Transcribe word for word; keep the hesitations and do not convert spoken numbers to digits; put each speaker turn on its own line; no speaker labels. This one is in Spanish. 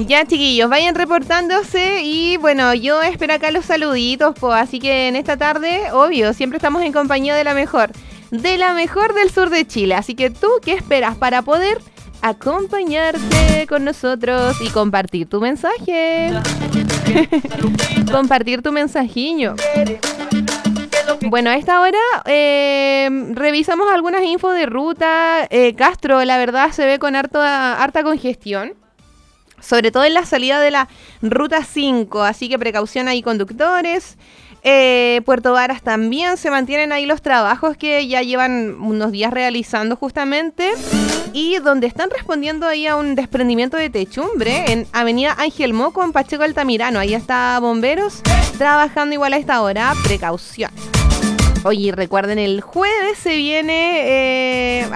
Ya, chiquillos, vayan reportándose y bueno, yo espero acá los saluditos, pues, así que en esta tarde, obvio, siempre estamos en compañía de la mejor, de la mejor del sur de Chile, así que tú, ¿qué esperas para poder acompañarte con nosotros y compartir tu mensaje? Compartir tu mensajiño. Bueno, a esta hora eh, revisamos algunas infos de ruta. Eh, Castro, la verdad, se ve con harta, harta congestión, sobre todo en la salida de la ruta cinco, así que precaución ahí, conductores. Eh, Puerto Varas también se mantienen ahí los trabajos que ya llevan unos días realizando justamente y donde están respondiendo ahí a un desprendimiento de techumbre en Avenida Ángel Moco en Pacheco Altamirano. Ahí está bomberos trabajando igual a esta hora. Precaución. Oye, recuerden, el jueves se viene... Eh,